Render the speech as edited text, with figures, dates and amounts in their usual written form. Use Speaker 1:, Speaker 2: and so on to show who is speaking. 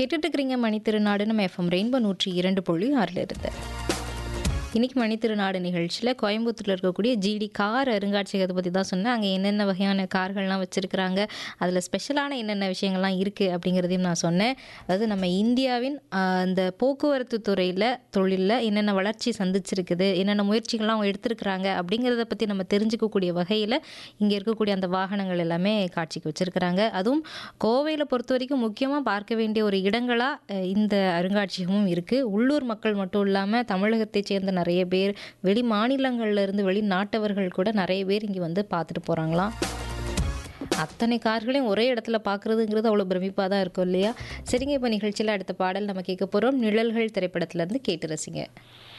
Speaker 1: கேட்டுட்டு இருக்கிறீங்க மணித்திருநாடு நம்ம எஃப்எம் ரெயின்போ 102.6 இருந்து. இன்னைக்கு மணித்திருநாடு நிகழ்ச்சியில் கோயம்புத்தூரில் இருக்கக்கூடிய ஜிடி கார் அருங்காட்சியகத்தை பற்றி தான் சொன்னேன். அங்கே என்னென்ன வகையான கார்கள்லாம் வச்சுருக்கிறாங்க, அதில் ஸ்பெஷலான என்னென்ன விஷயங்கள்லாம் இருக்குது அப்படிங்கிறதையும் நான் சொன்னேன். அதாவது நம்ம இந்தியாவின் அந்த போக்குவரத்து துறையில் தொழிலில் என்னென்ன வளர்ச்சி சந்திச்சிருக்குது, என்னென்ன முயற்சிகள்லாம் அவங்க எடுத்திருக்கிறாங்க அப்படிங்கிறத பற்றி நம்ம தெரிஞ்சுக்கக்கூடிய வகையில் இங்கே இருக்கக்கூடிய அந்த வாகனங்கள் எல்லாமே காட்சிக்கு வச்சுருக்கிறாங்க. அதுவும் கோவையில் பொறுத்த வரைக்கும் முக்கியமாக பார்க்க வேண்டிய ஒரு இடங்களாக இந்த அருங்காட்சியகமும் இருக்குது. உள்ளூர் மக்கள் மட்டும் இல்லாமல் தமிழகத்தை சேர்ந்த நிறைய பேர், வெளி மாநிலங்கள்ல இருந்து வெளிநாட்டவர்கள் கூட நிறைய பேர் இங்கே வந்து பார்த்துட்டு போகிறாங்களாம். அத்தனை கார்களையும் ஒரே இடத்துல பார்க்குறதுங்கிறது அவ்வளோ பிரமிப்பாக தான் இருக்கும் இல்லையா? சரிங்க, இப்போ நிகழ்ச்சியில் அடுத்த பாடல் நம்ம கேட்க போகிறோம். நிழல்கள் திரைப்படத்திலேருந்து கேட்டு ரசிங்க.